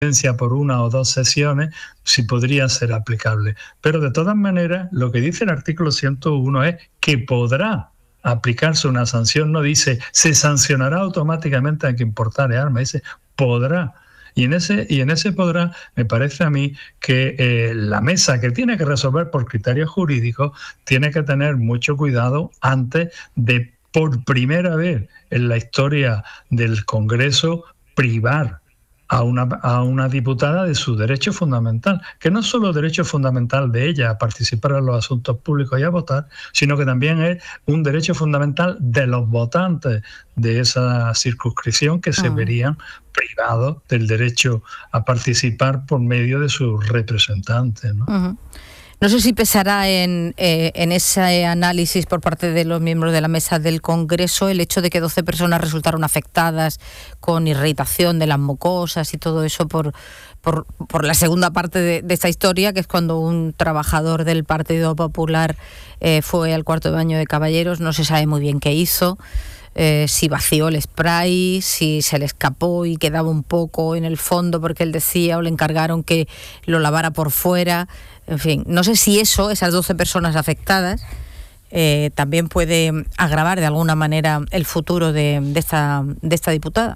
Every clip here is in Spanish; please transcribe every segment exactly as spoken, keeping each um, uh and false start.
por una o dos sesiones, si podría ser aplicable. Pero de todas maneras, lo que dice el artículo ciento uno es que podrá aplicarse una sanción, no dice se sancionará automáticamente a quien portare armas, dice podrá. Y en ese y en ese podrá, me parece a mí que eh, la mesa, que tiene que resolver por criterios jurídicos, tiene que tener mucho cuidado antes de, por primera vez en la historia del Congreso, privar a una, a una diputada de su derecho fundamental, que no es solo derecho fundamental de ella a participar en los asuntos públicos y a votar, sino que también es un derecho fundamental de los votantes de esa circunscripción que se uh-huh. verían privados del derecho a participar por medio de sus representantes, ¿no? Uh-huh. No sé si pesará en, eh, en ese análisis por parte de los miembros de la mesa del Congreso el hecho de que doce personas resultaron afectadas con irritación de las mucosas y todo eso por, por, por la segunda parte de, de esta historia, que es cuando un trabajador del Partido Popular eh, fue al cuarto de baño de Caballeros. No se sabe muy bien qué hizo. Eh, si vació el spray, si se le escapó y quedaba un poco en el fondo porque él decía, o le encargaron que lo lavara por fuera. En fin, no sé si eso, esas doce personas afectadas, eh, también puede agravar de alguna manera el futuro de, de, esta, de esta diputada.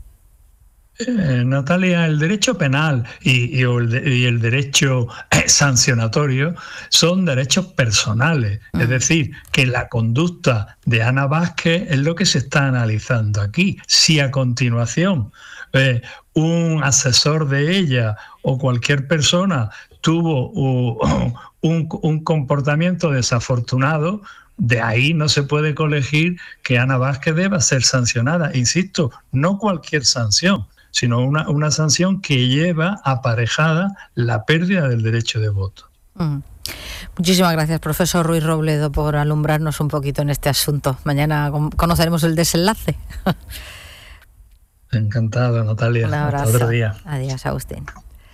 Eh, Natalia, el derecho penal y, y, el, y el derecho eh, sancionatorio son derechos personales. Mm. Es decir, que la conducta de Ana Vázquez es lo que se está analizando aquí. Si a continuación eh, un asesor de ella o cualquier persona tuvo uh, un, un comportamiento desafortunado, de ahí no se puede colegir que Ana Vázquez deba ser sancionada. Insisto, no cualquier sanción, sino una, una sanción que lleva aparejada la pérdida del derecho de voto. Mm. Muchísimas gracias, profesor Ruiz Robledo, por alumbrarnos un poquito en este asunto. Mañana conoceremos el desenlace. Encantado, Natalia. Un abrazo. Hasta otro día. Adiós, Agustín.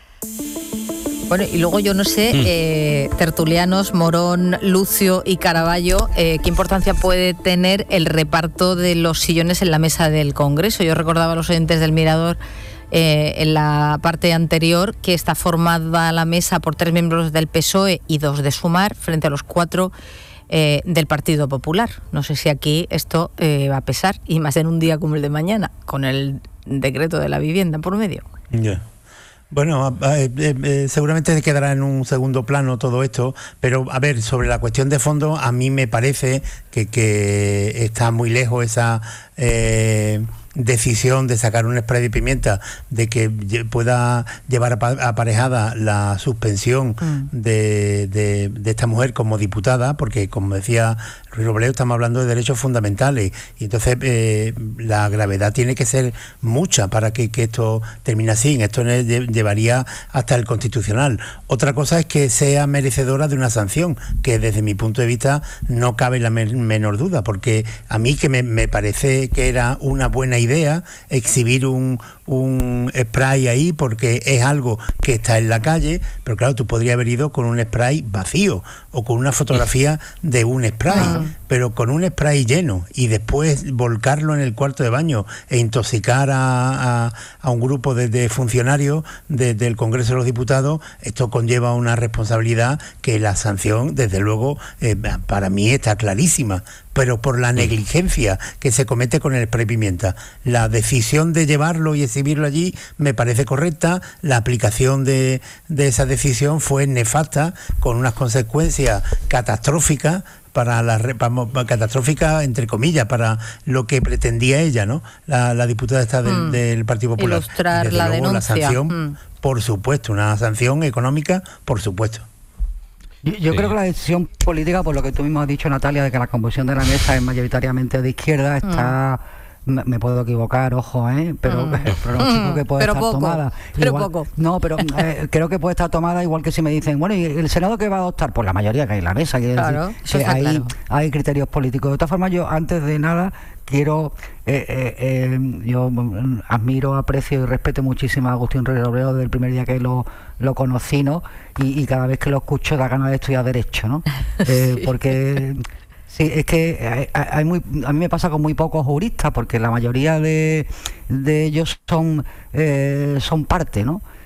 Bueno, y luego yo no sé, mm. eh, tertulianos, Morón, Lucio y Caraballo, eh, ¿qué importancia puede tener el reparto de los sillones en la mesa del Congreso? Yo recordaba a los oyentes del Mirador eh, en la parte anterior que está formada la mesa por tres miembros del P S O E y dos de Sumar frente a los cuatro eh, del Partido Popular. No sé si aquí esto eh, va a pesar, y más en un día como el de mañana, con el decreto de la vivienda por medio. Ya. Yeah. Bueno, eh, eh, seguramente quedará en un segundo plano todo esto, pero a ver, sobre la cuestión de fondo, a mí me parece que, que está muy lejos esa eh, decisión de sacar un spray de pimienta, de que pueda llevar aparejada la suspensión mm. de, de, de esta mujer como diputada, porque como decía Ruiz Robledo, estamos hablando de derechos fundamentales, y entonces eh, la gravedad tiene que ser mucha para que, que esto termine así. Esto llevaría hasta el Constitucional. Otra cosa es que sea merecedora de una sanción, que desde mi punto de vista no cabe la men- menor duda, porque a mí que me, me parece que era una buena idea exhibir un, un spray ahí, porque es algo que está en la calle, pero claro, tú podrías haber ido con un spray vacío o con una fotografía de un spray, ah. pero con un spray lleno y después volcarlo en el cuarto de baño e intoxicar a, a, a un grupo de, de funcionarios de, del Congreso de los Diputados, esto conlleva una responsabilidad que la sanción, desde luego, eh, para mí está clarísima, pero por la negligencia que se comete con el spray pimienta. La decisión de llevarlo y exhibirlo allí me parece correcta, la aplicación de, de esa decisión fue nefasta, con unas consecuencias catastróficas, para la vamos, catastrófica entre comillas para lo que pretendía ella, ¿no? La, la diputada esta del, mm. del Partido Popular. Ilustrar Desde la luego, denuncia. La sanción, mm. por supuesto, una sanción económica, por supuesto. Yo, yo sí. creo que la decisión política, por lo que tú mismo has dicho, Natalia, de que la composición de la mesa es mayoritariamente de izquierda, está... Mm. Me, me puedo equivocar, ojo, ¿eh? Pero mm. el pronóstico que puede pero estar poco, tomada. Pero igual, poco. No, pero eh, creo que puede estar tomada igual que si me dicen, bueno, ¿y el Senado qué va a adoptar? Pues la mayoría que hay en la mesa. Claro, decir, eso que está hay, claro. hay criterios políticos. De todas formas, yo antes de nada quiero, eh, eh, eh, yo admiro, aprecio y respeto muchísimo a Agustín Ruiz Robledo desde el primer día que lo, lo conocí, ¿no? Y, y cada vez que lo escucho da ganas de estudiar Derecho, ¿no? Eh, sí. Porque... Sí, es que hay, hay muy, a mí me pasa con muy pocos juristas, porque la mayoría de, de ellos son, eh, son parte, ¿no?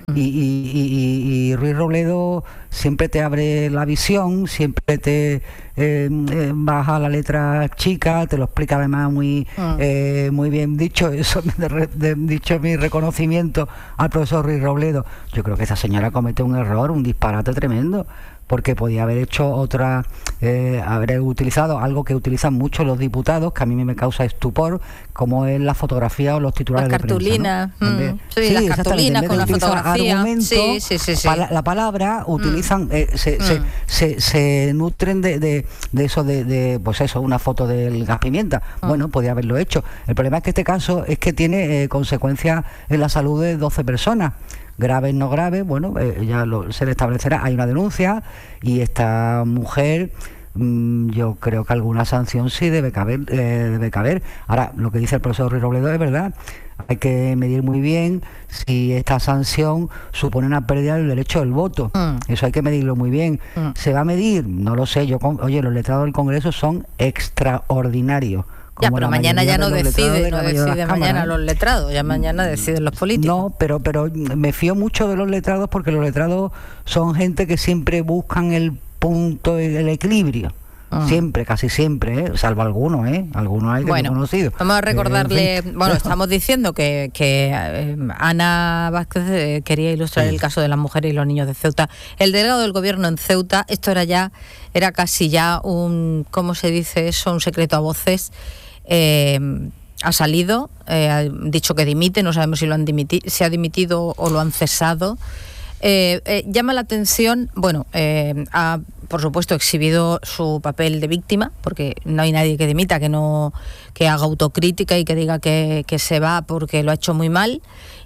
Y, y, y, y Ruiz Robledo siempre te abre la visión, siempre te eh, eh, baja la letra chica, te lo explica además muy mm. eh, muy bien dicho. Eso de, de, dicho mi reconocimiento al profesor Ruiz Robledo. Yo creo que esa señora comete un error, un disparate tremendo, porque podía haber hecho otra, eh, haber utilizado algo que utilizan mucho los diputados, que a mí me causa estupor, como es la fotografía o los titulares las cartulinas, de prensa, ¿no? mm, sí, sí, las cartulinas con la fotografía, sí, sí, sí, sí. La palabra utilizan, mm. eh, se, mm. se, se, se nutren de, de, de eso, de, de, pues eso, una foto del gas pimienta. Mm. Bueno, podía haberlo hecho. El problema es que este caso es que tiene eh, consecuencias en la salud de doce personas. Graves, no graves, bueno, eh, ya lo, se le establecerá. Hay una denuncia y esta mujer, mmm, yo creo que alguna sanción sí debe caber, eh, debe caber. Ahora, lo que dice el profesor Ruiz Robledo es verdad. Hay que medir muy bien si esta sanción supone una pérdida del derecho del voto. Mm. Eso hay que medirlo muy bien. Mm. ¿Se va a medir? No lo sé. Yo, oye, los letrados del Congreso son extraordinarios. Ya, pero mañana ya no decide, no decide mañana los letrados, ya mañana deciden los políticos. No, pero pero me fío mucho de los letrados, porque los letrados son gente que siempre buscan el punto, el equilibrio. Uh-huh. Siempre, casi siempre, ¿eh? Salvo algunos, ¿eh? Algunos hay que bueno, conocido. Vamos a recordarle, eh, bueno, estamos diciendo que, que eh, Ana Vázquez eh, quería ilustrar sí. el caso de las mujeres y los niños de Ceuta. El delegado del gobierno en Ceuta, esto era ya, era casi ya un, ¿cómo se dice eso? Un secreto a voces. Eh, ha salido, eh, ha dicho que dimite, no sabemos si lo han dimitido, si ha dimitido o lo han cesado. Eh, eh, llama la atención, bueno, eh, ha por supuesto exhibido su papel de víctima, porque no hay nadie que dimita, que no, que haga autocrítica y que diga que, que se va porque lo ha hecho muy mal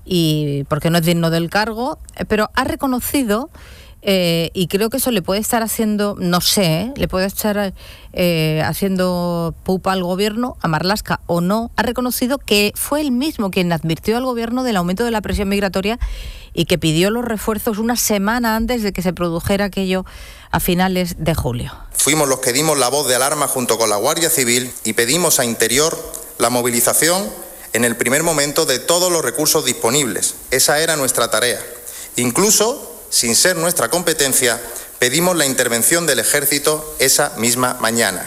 y porque no es digno del cargo, pero ha reconocido. Eh, y creo que eso le puede estar haciendo, no sé, ¿eh? le puede estar eh, haciendo pupa al gobierno, a Marlaska o no. Ha reconocido que fue él mismo quien advirtió al gobierno del aumento de la presión migratoria y que pidió los refuerzos una semana antes de que se produjera aquello a finales de julio. Fuimos los que dimos la voz de alarma junto con la Guardia Civil y pedimos a Interior la movilización en el primer momento de todos los recursos disponibles. Esa era nuestra tarea. Incluso, sin ser nuestra competencia, pedimos la intervención del Ejército esa misma mañana.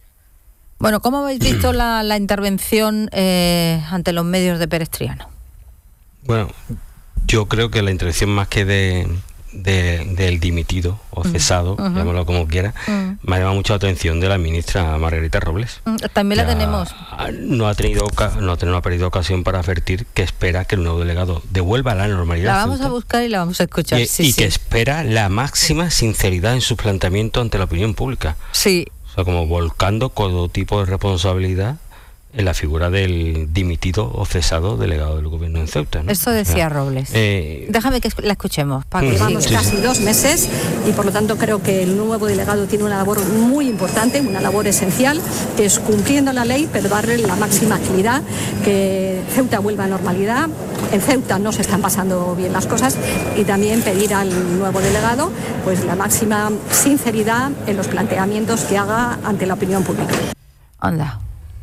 Bueno, ¿cómo habéis visto la, la intervención eh, ante los medios de Pérez Triano? Bueno, yo creo que la intervención, más que de, de del dimitido o cesado, uh-huh. llámalo como quiera, uh-huh. me ha llamado mucho la atención de la ministra Margarita Robles. Uh, también la tenemos. No ha tenido no, no ha perdido ocasión para advertir que espera que el nuevo delegado devuelva la normalidad. La vamos a buscar y la vamos a escuchar. Y, sí, y sí. que espera la máxima sinceridad en su planteamiento ante la opinión pública. Sí. O sea, como volcando todo tipo de responsabilidad en la figura del dimitido o cesado delegado del gobierno en Ceuta, ¿no? Esto decía o sea, Robles. Eh, Déjame que la escuchemos. Para que llevamos sí, casi sí. dos meses y por lo tanto creo que el nuevo delegado tiene una labor muy importante, una labor esencial, que es cumpliendo la ley, pero darle la máxima agilidad, que Ceuta vuelva a normalidad. En Ceuta no se están pasando bien las cosas y también pedir al nuevo delegado pues la máxima sinceridad en los planteamientos que haga ante la opinión pública. Anda.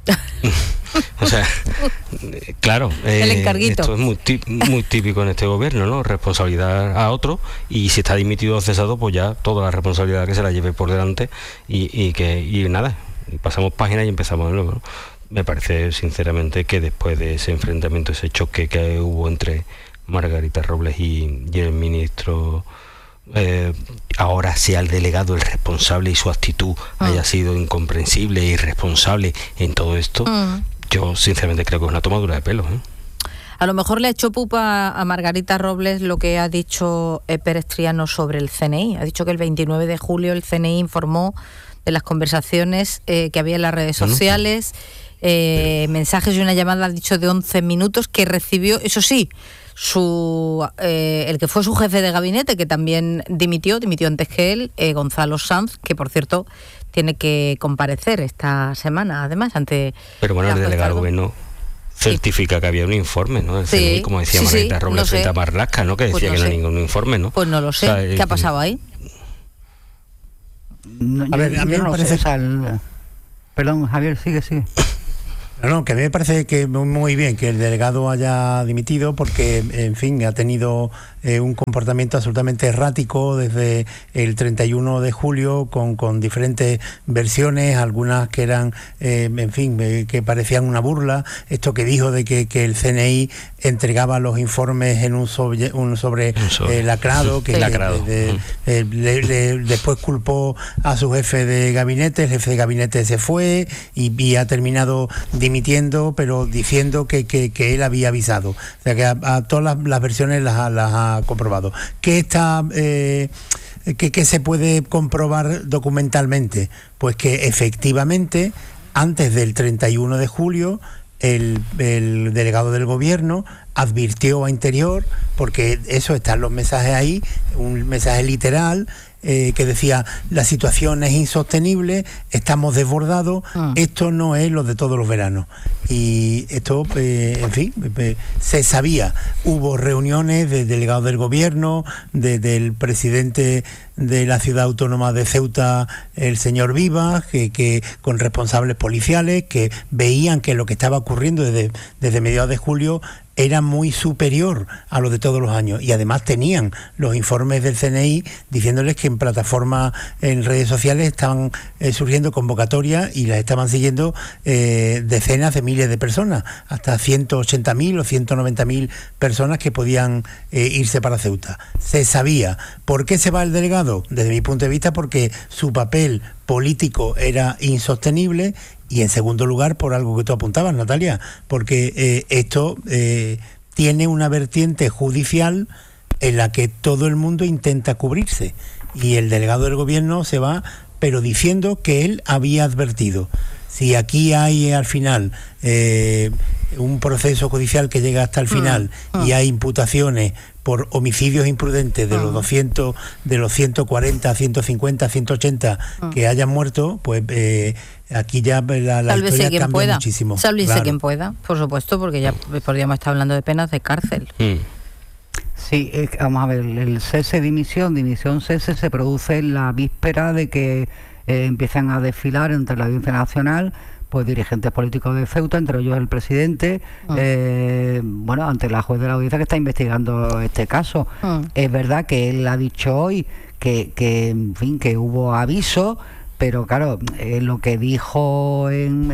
O sea, claro, eh, el encarguito. Esto es muy, muy típico en este gobierno, ¿no? Responsabilidad a otro, y si está dimitido o cesado, pues ya toda la responsabilidad que se la lleve por delante y, y que y nada, y pasamos página y empezamos de nuevo, ¿no? Me parece sinceramente que después de ese enfrentamiento, ese choque que hubo entre Margarita Robles y, y el ministro, Eh, ahora sea el delegado el responsable y su actitud mm. haya sido incomprensible e irresponsable en todo esto, mm. yo sinceramente creo que es una tomadura de pelo, ¿eh? A lo mejor le ha hecho pupa a Margarita Robles lo que ha dicho eh, Pérez Triano sobre el C N I. Ha dicho que el veintinueve de julio el C N I informó de las conversaciones eh, que había en las redes sociales, eh, mensajes y una llamada, ha dicho, de once minutos que recibió, eso sí, su eh, el que fue su jefe de gabinete, que también dimitió, dimitió antes que él, eh, Gonzalo Sanz, que por cierto tiene que comparecer esta semana, además, ante... Pero bueno, el delegado del gobierno certifica sí. que había un informe, ¿no? El sí. C N I, como decía sí, Margarita sí, Robles no frente a Marlaska, ¿no? Que decía pues no que no hay ningún informe, ¿no? Pues no lo sé. O sea, ¿qué eh, ha pasado ahí? No, a ver, a mí no me parece... Sé, el... Perdón, Javier, sigue, sigue. No, no, que a mí me parece que muy bien que el delegado haya dimitido porque, en fin, ha tenido eh, un comportamiento absolutamente errático desde el treinta y uno de julio con, con diferentes versiones, algunas que eran, eh, en fin, eh, que parecían una burla. Esto que dijo de que, que el C N I entregaba los informes en un sobre, un sobre, un sobre. Eh, lacrado, que, sí. lacrado. De, de, eh, le, le, después culpó a su jefe de gabinete, el jefe de gabinete se fue y, y ha terminado dimitiendo, pero diciendo que, que, que él había avisado. O sea que a, a todas las, las versiones las, las ha comprobado. ¿Qué está, eh, qué, qué se puede comprobar documentalmente? Pues que efectivamente, antes del treinta y uno de julio, el, el delegado del gobierno advirtió a Interior, porque eso están los mensajes ahí, un mensaje literal, Eh, que decía: la situación es insostenible, estamos desbordados, ah. esto no es lo de todos los veranos. Y esto, eh, en fin, eh, se sabía. Hubo reuniones del delegado del gobierno, de, del presidente de la ciudad autónoma de Ceuta, el señor Vivas, que, que con responsables policiales que veían que lo que estaba ocurriendo desde, desde mediados de julio era muy superior a lo de todos los años, y además tenían los informes del C N I diciéndoles que en plataformas, en redes sociales estaban eh, surgiendo convocatorias y las estaban siguiendo eh, decenas de miles de personas, hasta ciento ochenta mil o ciento noventa mil personas que podían eh, irse para Ceuta. Se sabía. ¿Por qué se va el delegado? Desde mi punto de vista, porque su papel político era insostenible, y en segundo lugar por algo que tú apuntabas, Natalia, porque eh, esto eh, tiene una vertiente judicial en la que todo el mundo intenta cubrirse, y el delegado del gobierno se va, pero diciendo que él había advertido. Si aquí hay al final eh, un proceso judicial que llega hasta el final mm, mm. y hay imputaciones por homicidios imprudentes de mm. los doscientos, de los ciento cuarenta, ciento cincuenta, ciento ochenta mm. que hayan muerto, pues eh, aquí ya la, la historia cambia pueda. muchísimo. Sálvese claro. quien pueda, por supuesto, porque ya podríamos estar hablando de penas de cárcel. Mm. Sí, eh, vamos a ver, el cese dimisión, dimisión cese se produce en la víspera de que eh, empiezan a desfilar entre la Audiencia Nacional pues dirigentes políticos de Ceuta, entre ellos el presidente, mm. eh, bueno, ante la juez de la audiencia que está investigando este caso. Mm. Es verdad que él ha dicho hoy que, que en fin, que hubo aviso, pero claro, eh, lo que dijo en,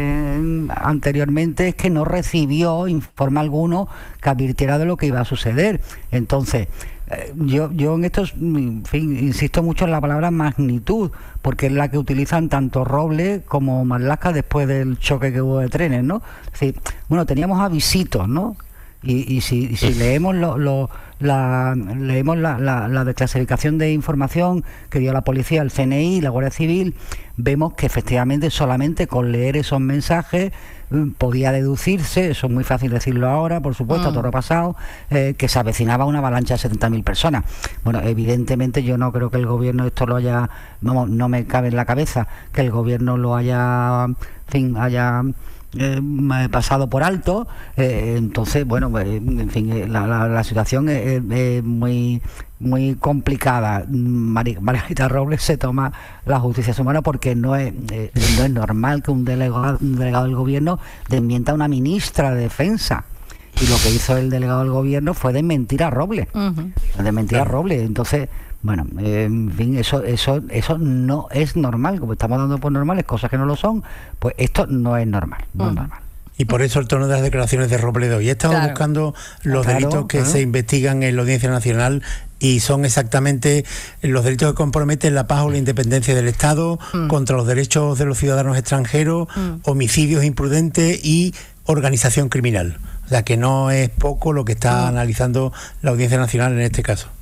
en, anteriormente es que no recibió informe alguno que advirtiera de lo que iba a suceder. Entonces, eh, yo, yo en esto, en fin, insisto mucho en la palabra magnitud, porque es la que utilizan tanto Robles como Marlaska después del choque que hubo de trenes, ¿no? Es decir, bueno, teníamos avisitos, ¿no? Y, y si, y si leemos lo, lo, la leemos la, la, la desclasificación de información que dio la policía, el C N I y la Guardia Civil, vemos que efectivamente solamente con leer esos mensajes podía deducirse, eso es muy fácil decirlo ahora, por supuesto, mm. a todo pasado, eh, que se avecinaba una avalancha de setenta mil personas. Bueno, evidentemente yo no creo que el gobierno esto lo haya, vamos, no me cabe en la cabeza que el gobierno lo haya, en fin, haya Eh, pasado por alto, eh, entonces bueno, eh, en fin, eh, la, la, la situación es, es muy muy complicada. Mar Margarita Robles se toma la justicia humana porque no es eh, no es normal que un delegado, un delegado del gobierno desmienta a una ministra de defensa, y lo que hizo el delegado del gobierno fue desmentir a Robles, uh-huh. desmentir a Robles. Entonces bueno, eh, en fin, eso eso eso no es normal, como estamos dando por normales cosas que no lo son, pues esto no es normal, no mm. es normal. Y por eso el tono de las declaraciones de Robledo. Y he estado claro. buscando los claro, delitos que claro. se investigan en la Audiencia Nacional, y son exactamente los delitos que comprometen la paz o la independencia del Estado, mm. contra los derechos de los ciudadanos extranjeros, mm. homicidios imprudentes y organización criminal. O sea que no es poco lo que está mm. analizando la Audiencia Nacional en este caso.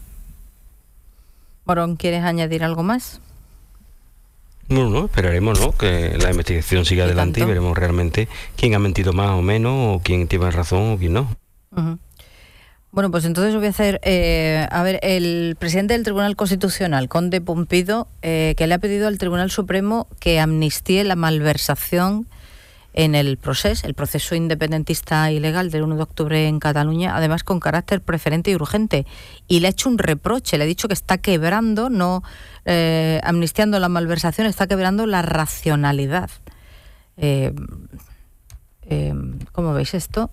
Morón, ¿quieres añadir algo más? Bueno, no, esperaremos, ¿no?, que la investigación siga adelante y veremos realmente quién ha mentido más o menos, o quién tiene razón o quién no. Uh-huh. Bueno, pues entonces voy a hacer, eh, a ver, el presidente del Tribunal Constitucional, Conde Pumpido, eh, que le ha pedido al Tribunal Supremo que amnistíe la malversación en el proceso, el proceso independentista ilegal del uno de octubre en Cataluña, además con carácter preferente y urgente. Y le ha hecho un reproche, le ha dicho que está quebrando, no eh, amnistiando la malversación, está quebrando la racionalidad. Eh, Eh, ¿Cómo veis esto?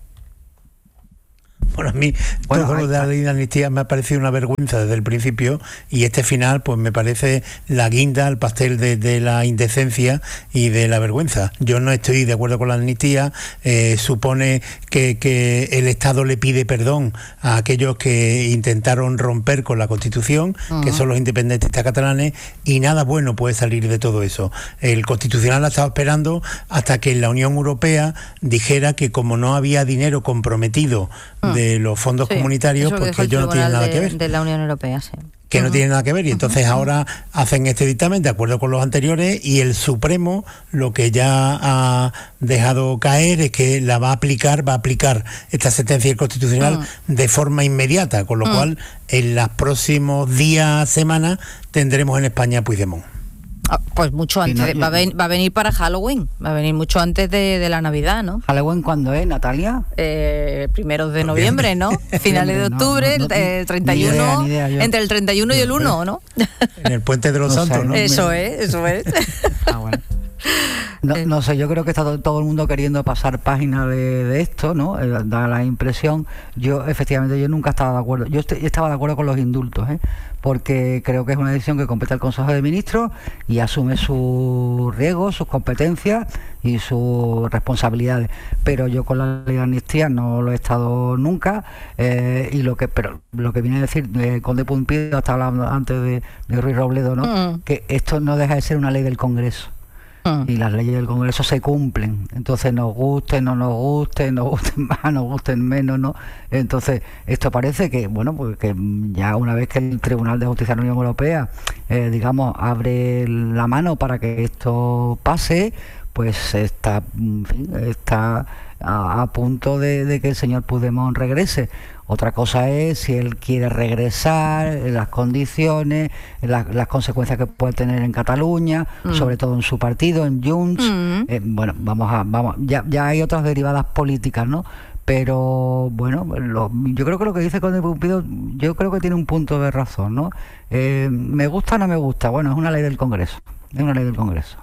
Bueno, a mí bueno, todo hay, lo de la ley de amnistía me ha parecido una vergüenza desde el principio, y este final pues me parece la guinda al pastel de, de la indecencia y de la vergüenza. Yo no estoy de acuerdo con la amnistía. Eh, supone que, que el Estado le pide perdón a aquellos que intentaron romper con la Constitución, uh-huh. que son los independentistas catalanes, y nada bueno puede salir de todo eso. El Constitucional ha estado esperando hasta que la Unión Europea dijera que como no había dinero comprometido uh-huh. de los fondos sí, comunitarios, pues que ellos no tienen nada de, que ver. De la Unión Europea, sí. Que uh-huh. no tienen nada que ver, y entonces uh-huh. ahora hacen este dictamen de acuerdo con los anteriores, y el Supremo lo que ya ha dejado caer es que la va a aplicar, va a aplicar esta sentencia del Constitucional uh-huh. de forma inmediata, con lo uh-huh. cual en los próximos días, semanas, tendremos en España Puigdemont. Ah, pues mucho antes, sí, no, va, a venir, va a venir para Halloween, va a venir mucho antes de, de la Navidad, ¿no? ¿Halloween cuándo es, Natalia? Eh, primeros de noviembre, ¿no? Finales de octubre, no, no, no, el treinta y uno, ni idea, ni idea, entre el treinta y uno y el uno, ¿no? En el Puente de los no Santos, sé, ¿no? Eso es, eso es. Ah, bueno. No, no sé, yo creo que está todo, todo el mundo queriendo pasar página de, de esto, ¿no? Eh, da la impresión. Yo, efectivamente, yo nunca estaba de acuerdo. Yo est- estaba de acuerdo con los indultos, ¿eh? Porque creo que es una decisión que compete al Consejo de Ministros y asume sus riesgos, sus competencias y sus responsabilidades. Pero yo con la ley de amnistía no lo he estado nunca, eh, y lo que pero lo que viene a decir eh, Conde Pumpido, estaba hablando antes de, de Ruiz Robledo, ¿no? Mm. Que esto no deja de ser una ley del Congreso. Y las leyes del Congreso se cumplen, entonces nos gusten, no nos gusten, nos gusten más, nos gusten menos, ¿no? Entonces esto parece que, bueno, pues que ya una vez que el Tribunal de Justicia de la Unión Europea, eh, digamos, abre la mano para que esto pase, pues está, en fin, está a, a punto de, de que el señor Puigdemont regrese. Otra cosa es si él quiere regresar, las condiciones, las, las consecuencias que puede tener en Cataluña, mm. sobre todo en su partido, en Junts. Mm. Eh, bueno, vamos a, vamos, ya, ya hay otras derivadas políticas, ¿no? Pero bueno, lo, yo creo que lo que dice Conde Pumpido, yo creo que tiene un punto de razón, ¿no? Eh, me gusta o no me gusta, bueno, es una ley del Congreso, es una ley del Congreso.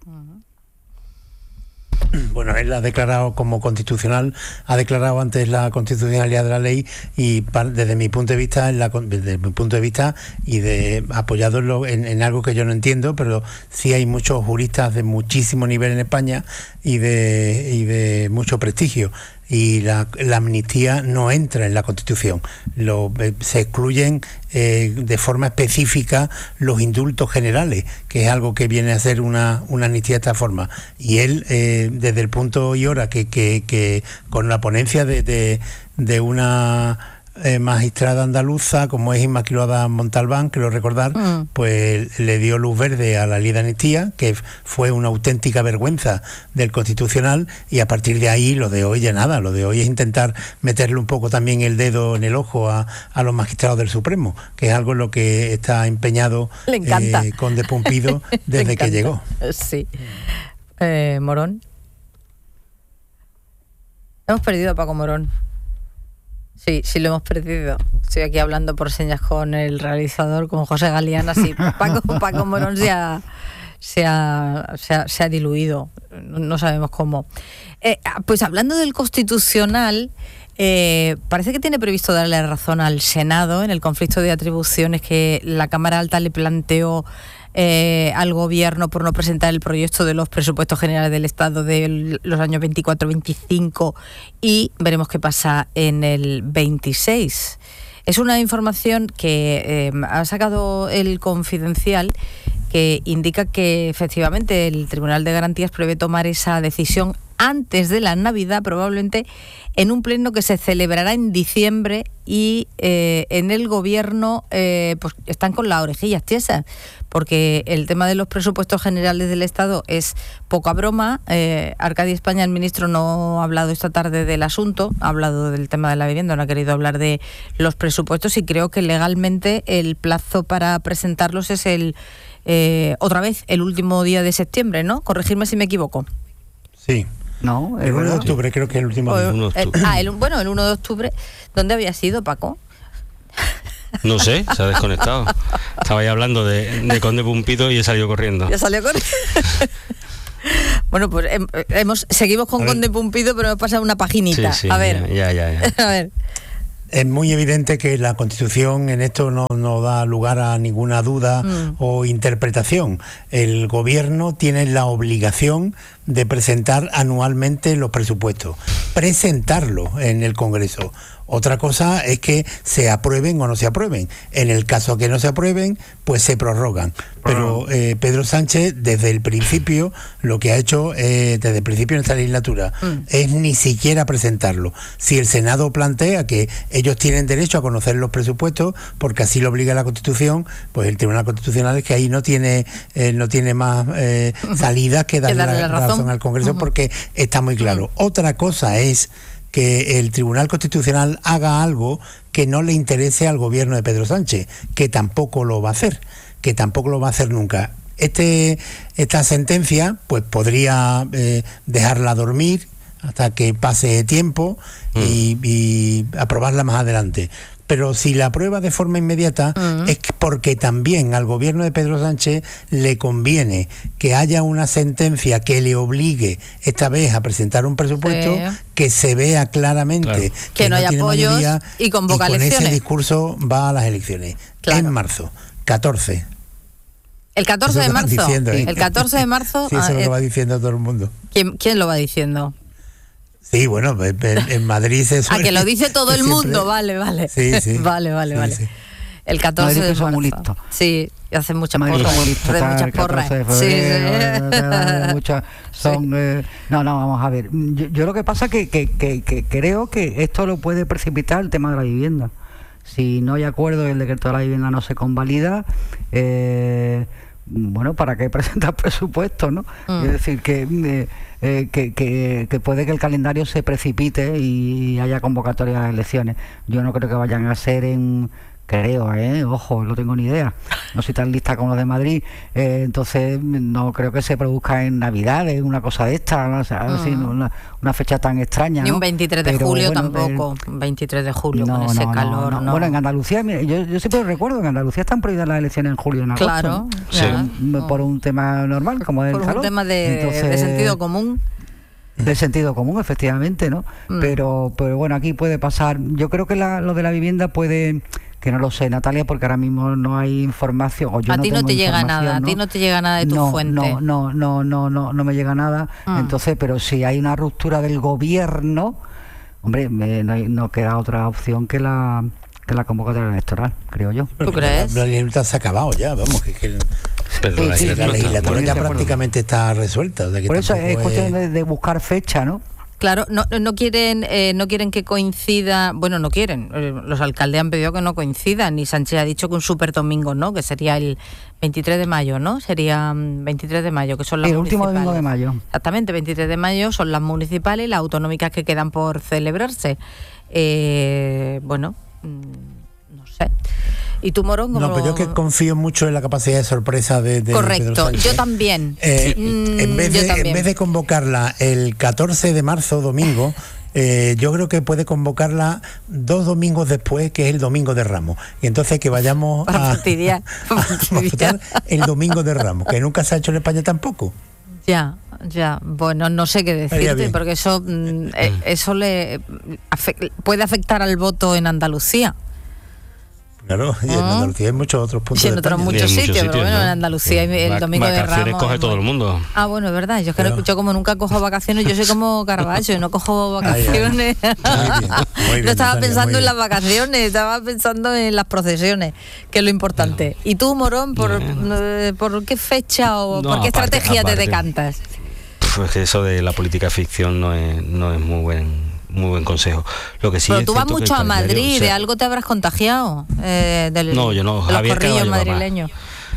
Bueno, él ha declarado como constitucional, ha declarado antes la constitucionalidad de la ley, y para, desde mi punto de vista, en la, desde mi punto de vista y de apoyado en, lo, en, en algo que yo no entiendo, pero sí hay muchos juristas de muchísimo nivel en España y de, y de mucho prestigio. Y la, la amnistía no entra en la Constitución. Lo, eh, se excluyen eh, de forma específica los indultos generales, que es algo que viene a ser una, una amnistía de esta forma. Y él, eh, desde el punto y hora que, que, que con la ponencia de, de, de una eh, magistrada andaluza como es Inmaculada Montalbán, creo recordar, mm. pues le dio luz verde a la ley de amnistía, que fue una auténtica vergüenza del Constitucional, y a partir de ahí lo de hoy ya nada, lo de hoy es intentar meterle un poco también el dedo en el ojo a, a los magistrados del Supremo, que es algo en lo que está empeñado eh, Conde Pumpido desde que llegó. Sí. Eh, Morón. Hemos perdido a Paco Morón. Sí, sí lo hemos perdido. Estoy aquí hablando por señas con el realizador, con José Galeana. Sí, Paco, Paco Morón se ha, se ha, se ha, se ha diluido. No, no sabemos cómo. Eh, pues hablando del Constitucional, eh, parece que tiene previsto darle razón al Senado en el conflicto de atribuciones que la Cámara Alta le planteó Eh, al gobierno por no presentar el proyecto de los presupuestos generales del Estado de los años veinticuatro veinticinco, y veremos qué pasa en el veintiséis. Es una información que eh, ha sacado el Confidencial, que indica que efectivamente el Tribunal de Garantías prevé tomar esa decisión antes de la Navidad, probablemente en un pleno que se celebrará en diciembre, y eh, en el gobierno eh, pues están con las orejillas tiesas, porque el tema de los presupuestos generales del Estado es poca broma. eh, Arcadio España, el ministro, no ha hablado esta tarde del asunto, ha hablado del tema de la vivienda, no ha querido hablar de los presupuestos, y creo que legalmente el plazo para presentarlos es el eh, otra vez el último día de septiembre, ¿no? Corregirme si me equivoco. Sí. No, el uno de octubre, creo que es el último día. El, el, ah, el, bueno, el uno de octubre. ¿Dónde había sido, Paco? No sé, se ha desconectado. Estaba ahí hablando de, de Conde Pumpido y he salido corriendo. Ya salió corriendo. Bueno, pues hemos, seguimos con Conde Pumpido, pero hemos pasado una paginita. Sí, sí, a ver. Ya, ya, ya. A ver. Es muy evidente que la Constitución en esto no, no da lugar a ninguna duda mm. o interpretación. El Gobierno tiene la obligación de presentar anualmente los presupuestos, presentarlos en el Congreso. Otra cosa es que se aprueben o no se aprueben. En el caso que no se aprueben, pues se prorrogan. Pero eh, Pedro Sánchez, desde el principio, lo que ha hecho, eh, desde el principio de esta legislatura, mm. es ni siquiera presentarlo. Si el Senado plantea que ellos tienen derecho a conocer los presupuestos, porque así lo obliga la Constitución, pues el Tribunal Constitucional es que ahí no tiene, eh, no tiene más eh, salidas que darle, darle la, la razón. razón al Congreso, uh-huh. porque está muy claro. Uh-huh. Otra cosa es que el Tribunal Constitucional haga algo que no le interese al gobierno de Pedro Sánchez, que tampoco lo va a hacer, que tampoco lo va a hacer nunca. Este, esta sentencia, pues podría eh, dejarla dormir hasta que pase tiempo mm. y, y aprobarla más adelante. Pero si la aprueba de forma inmediata uh-huh. es porque también al gobierno de Pedro Sánchez le conviene que haya una sentencia que le obligue esta vez a presentar un presupuesto sí. que se vea claramente claro. que, que no, no haya apoyos y convoca y con elecciones. Ese discurso va a las elecciones claro. en marzo, catorce. El catorce de marzo. Diciendo, ¿eh? El catorce de marzo. Sí, eso ah, es lo que va diciendo todo el mundo. ¿Quién, quién lo va diciendo? Sí, bueno, en, en Madrid se suele... Ah, que lo dice todo el siempre... mundo, vale, vale. Sí, sí. Vale, vale, sí, vale. Sí. El catorce de marzo. Muy listo. Sí, hacen muchas Madrid porras. Son muy listo, muchas porras. De sí, sí. Muchas son... Sí. Eh, no, no, vamos a ver. Yo, yo lo que pasa es que, que, que, que creo que esto lo puede precipitar el tema de la vivienda. Si no hay acuerdo y el decreto de la vivienda no se convalida... Eh, bueno, ¿para qué presentar presupuestos, no? Mm. Es decir, que, eh, eh, que, que, que puede que el calendario se precipite y haya convocatoria de elecciones. Yo no creo que vayan a ser en... Creo, ¿eh? Ojo, no tengo ni idea. No soy tan lista como los de Madrid. Eh, entonces, no creo que se produzca en Navidades, una cosa de esta, ¿no? O sea, uh-huh. así, una, una fecha tan extraña. Ni ¿no? un veintitrés de Pero, julio bueno, tampoco. Eh, veintitrés de julio no, con ese no, calor. No, no. No. Bueno, en Andalucía, mira, yo, yo siempre recuerdo que en Andalucía están prohibidas las elecciones en julio y en agosto. Claro, sí. por, por un tema normal, como es el Por calor. un tema de, Entonces, de sentido común. De sentido común, efectivamente, ¿no? Mm. Pero, pero bueno, aquí puede pasar. Yo creo que la, lo de la vivienda puede... Que no lo sé, Natalia, porque ahora mismo no hay información. O yo a no ti no te llega nada, ¿no? A ti no te llega nada de tu no, fuente. No, no, no, no, no, no me llega nada. Mm. Entonces, pero si hay una ruptura del gobierno, hombre, me, no, no queda otra opción que la que la convocatoria electoral, creo yo. ¿Tú crees? La legislatura se ha acabado ya, vamos, que, que pero sí, la, sí, la legislatura ya sí, prácticamente está resuelta. O sea que por eso es cuestión es... de, de buscar fecha, ¿no? Claro, no, no quieren eh, no quieren que coincida, bueno, no quieren, eh, los alcaldes han pedido que no coincidan, y Sánchez ha dicho que un super domingo, ¿no? Que sería el veintitrés de mayo, ¿no? Sería veintitrés de mayo, que son las el municipales. último domingo de mayo. Exactamente, veintitrés de mayo son las municipales y las autonómicas que quedan por celebrarse. Eh, bueno, no sé. ¿Y tú, Morón? No, pero yo que confío mucho en la capacidad de sorpresa de, de Correcto, Pedro Sánchez. yo también. Eh, mm, en, vez de, yo también. en vez de convocarla el catorce de marzo, domingo, eh, yo creo que puede convocarla dos domingos después, que es el domingo de Ramos. Y entonces que vayamos Para a, fastidiar, a, a votar el domingo de Ramos, que nunca se ha hecho en España tampoco. Ya, ya. Bueno, no sé qué decirte, porque eso, mm, eso le afect, puede afectar al voto en Andalucía. Claro, y en Andalucía hay muchos otros puntos. Sí, en otros muchos sitios, sitios, pero bueno, ¿no? En Andalucía sí. el domingo de Ramos. Vacaciones coge todo el mundo. Ah, bueno, es verdad. Yo es que no, yo como nunca cojo vacaciones, yo soy como Caravaggio, y no cojo vacaciones. Ay, ay. Muy bien, muy bien, no estaba Natalia, pensando en las vacaciones, estaba pensando en las procesiones, que es lo importante. No. ¿Y tú, Morón, por, no. eh, por qué fecha o no, por qué aparte, estrategia aparte, te decantas? Pues que eso de la política ficción no es, no es muy buen... Muy buen consejo. Lo que sí Pero es tú vas mucho a Madrid, o sea, de algo te habrás contagiado. Eh, del, no, yo no. De Javier los corrillos madrileños.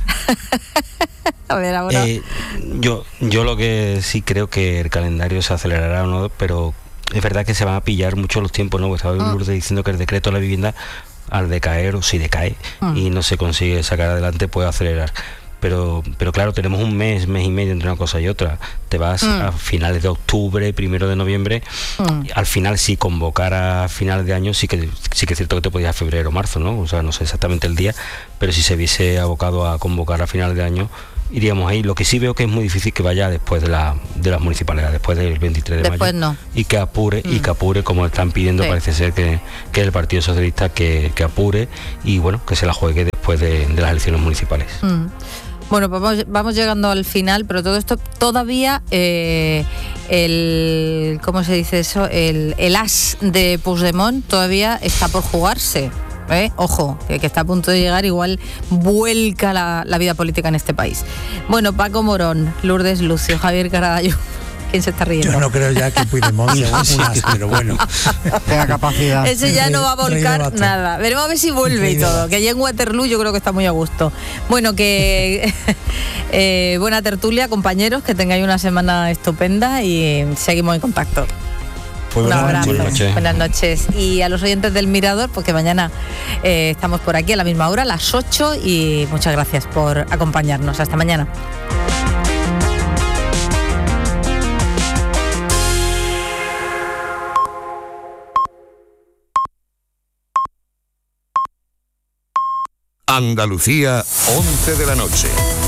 A ver, ahora. Eh, yo, yo lo que sí creo que el calendario se acelerará o no, pero es verdad que se van a pillar mucho los tiempos, ¿no? Estaba mm. Lourdes diciendo que el decreto de la vivienda, al decaer, o si decae, mm. y no se consigue sacar adelante, puede acelerar. Pero, pero claro, tenemos un mes, mes y medio entre una cosa y otra. Te vas mm. a finales de octubre, primero de noviembre. Mm. Al final, si convocara a finales de año, sí que sí que es cierto que te podías a febrero o marzo, ¿no? O sea, no sé exactamente el día, pero si se viese abocado a convocar a finales de año, iríamos ahí. Lo que sí veo que es muy difícil que vaya después de, la, de las municipales, después del veintitrés de después mayo. No. Y que apure, mm. y que apure, como están pidiendo, sí. parece ser que, que el Partido Socialista que, que apure y bueno, que se la juegue después de, de las elecciones municipales. Mm. Bueno, pues vamos, vamos llegando al final, pero todo esto todavía, eh, el, ¿cómo se dice eso? El, el as de Puigdemont todavía está por jugarse. ¿Eh? Ojo, que, que está a punto de llegar, igual vuelca la, la vida política en este país. Bueno, Paco Morón, Lourdes Lucio, Javier Caraballo. ¿Quién se está riendo? Yo no creo ya que Puigdemont sea un as, pero bueno. Tenga capacidad. Ese ya no va a volcar nada. Veremos a ver si vuelve y todo. Que allí en Waterloo yo creo que está muy a gusto. Bueno, que eh, buena tertulia, compañeros, que tengáis una semana estupenda y seguimos en contacto. Pues un abrazo, buenas noches. buenas noches. Y a los oyentes del Mirador, porque mañana eh, estamos por aquí a la misma hora, a las ocho, y muchas gracias por acompañarnos. Hasta mañana. Andalucía, once de la noche.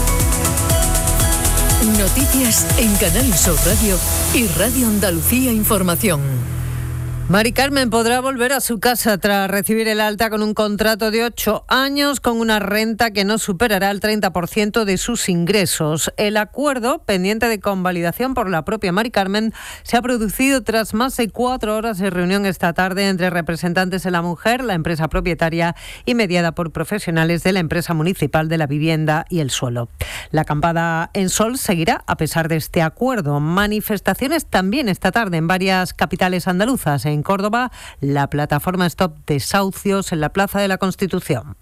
Noticias en Canal Sur Radio y Radio Andalucía Información. Mari Carmen podrá volver a su casa tras recibir el alta con un contrato de ocho años con una renta que no superará el treinta por ciento de sus ingresos. El acuerdo, pendiente de convalidación por la propia Mari Carmen, se ha producido tras más de cuatro horas de reunión esta tarde entre representantes de la mujer, la empresa propietaria y mediada por profesionales de la empresa municipal de la vivienda y el suelo. La acampada en Sol seguirá a pesar de este acuerdo. Manifestaciones también esta tarde en varias capitales andaluzas. En Córdoba, la plataforma Stop Desahucios en la Plaza de la Constitución.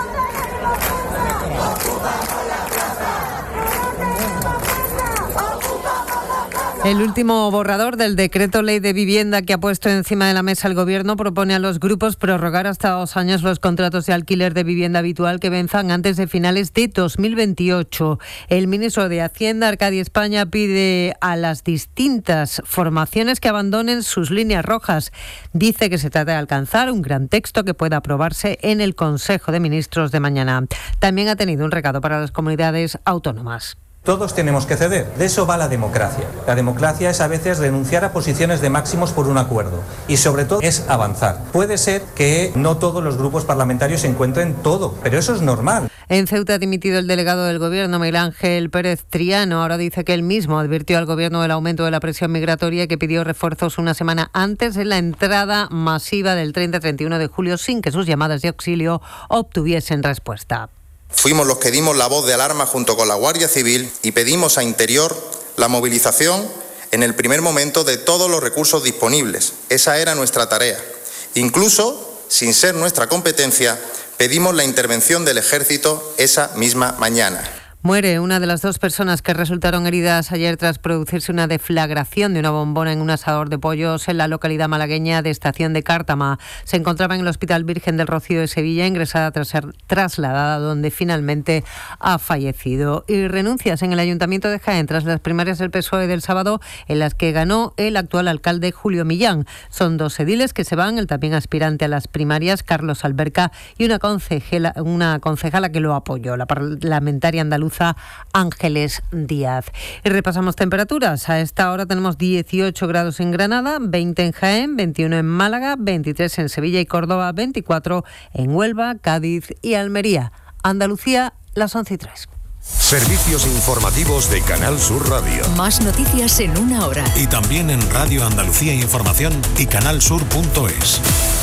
El último borrador del decreto ley de vivienda que ha puesto encima de la mesa el Gobierno propone a los grupos prorrogar hasta dos años los contratos de alquiler de vivienda habitual que venzan antes de finales de dos mil veintiocho. El ministro de Hacienda, Arcadio España, pide a las distintas formaciones que abandonen sus líneas rojas. Dice que se trata de alcanzar un gran texto que pueda aprobarse en el Consejo de Ministros de mañana. También ha tenido un recado para las comunidades autónomas. Todos tenemos que ceder, de eso va la democracia. La democracia es a veces renunciar a posiciones de máximos por un acuerdo y sobre todo es avanzar. Puede ser que no todos los grupos parlamentarios se encuentren todo, pero eso es normal. En Ceuta ha dimitido el delegado del Gobierno, Miguel Ángel Pérez Triano. Ahora dice que él mismo advirtió al Gobierno del aumento de la presión migratoria y que pidió refuerzos una semana antes de la entrada masiva del treinta a treinta y uno de julio sin que sus llamadas de auxilio obtuviesen respuesta. Fuimos los que dimos la voz de alarma junto con la Guardia Civil y pedimos a Interior la movilización en el primer momento de todos los recursos disponibles. Esa era nuestra tarea. Incluso, sin ser nuestra competencia, pedimos la intervención del Ejército esa misma mañana. Muere una de las dos personas que resultaron heridas ayer tras producirse una deflagración de una bombona en un asador de pollos en la localidad malagueña de Estación de Cártama. Se encontraba en el Hospital Virgen del Rocío de Sevilla, ingresada tras ser trasladada, donde finalmente ha fallecido. Y renuncias en el Ayuntamiento de Jaén tras las primarias del P S O E del sábado, en las que ganó el actual alcalde Julio Millán. Son dos ediles que se van, el también aspirante a las primarias, Carlos Alberca, y una concejala, una concejala que lo apoyó, la parlamentaria andaluza Ángeles Díaz. Y repasamos temperaturas. A esta hora tenemos dieciocho grados en Granada, veinte en Jaén, veintiuno en Málaga, veintitrés en Sevilla y Córdoba, veinticuatro en Huelva, Cádiz y Almería. Andalucía, las once y tres. Servicios informativos de Canal Sur Radio. Más noticias en una hora. Y también en Radio Andalucía Información y canalsur punto es.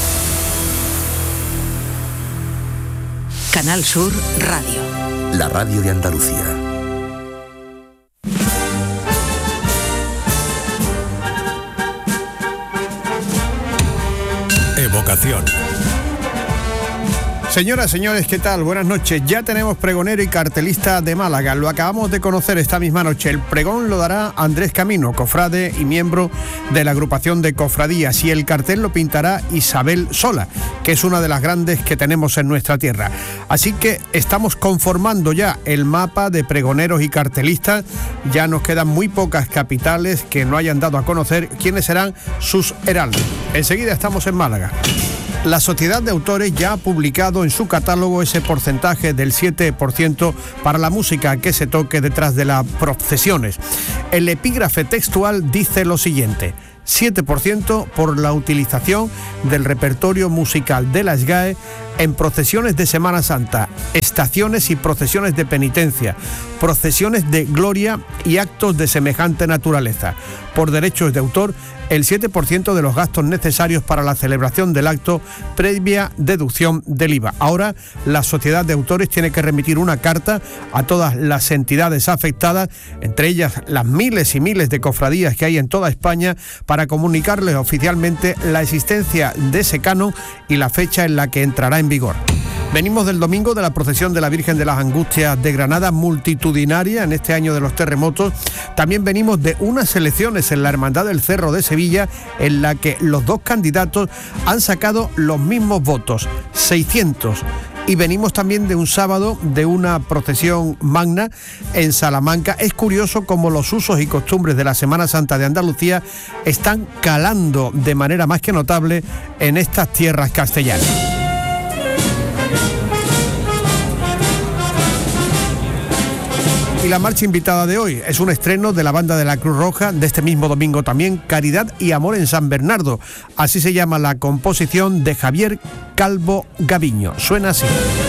Canal Sur Radio. La radio de Andalucía. Evocación. Señoras, señores, ¿qué tal? Buenas noches. Ya tenemos pregonero y cartelista de Málaga. Lo acabamos de conocer esta misma noche. El pregón lo dará Andrés Camino, cofrade y miembro de la agrupación de cofradías. Y el cartel lo pintará Isabel Sola, que es una de las grandes que tenemos en nuestra tierra. Así que estamos conformando ya el mapa de pregoneros y cartelistas. Ya nos quedan muy pocas capitales que no hayan dado a conocer quiénes serán sus heraldos. Enseguida estamos en Málaga. La Sociedad de Autores ya ha publicado en su catálogo ese porcentaje del siete por ciento para la música que se toque detrás de las procesiones. El epígrafe textual dice lo siguiente: siete por ciento por la utilización del repertorio musical de la S G A E en procesiones de Semana Santa, estaciones y procesiones de penitencia, procesiones de gloria y actos de semejante naturaleza. Por derechos de autor, el siete por ciento de los gastos necesarios para la celebración del acto previa deducción del I V A. Ahora, la Sociedad de Autores tiene que remitir una carta a todas las entidades afectadas, entre ellas las miles y miles de cofradías que hay en toda España, para comunicarles oficialmente la existencia de ese canon y la fecha en la que entrará en vigor. Venimos del domingo de la procesión de la Virgen de las Angustias de Granada, multitudinaria en este año de los terremotos. También venimos de unas elecciones en la Hermandad del Cerro de Sevilla, en la que los dos candidatos han sacado los mismos votos, seiscientos. Y venimos también de un sábado de una procesión magna en Salamanca. Es curioso cómo los usos y costumbres de la Semana Santa de Andalucía están calando de manera más que notable en estas tierras castellanas. Y la marcha invitada de hoy es un estreno de la banda de la Cruz Roja de este mismo domingo también, Caridad y Amor en San Bernardo. Así se llama la composición de Javier Calvo Gaviño. Suena así.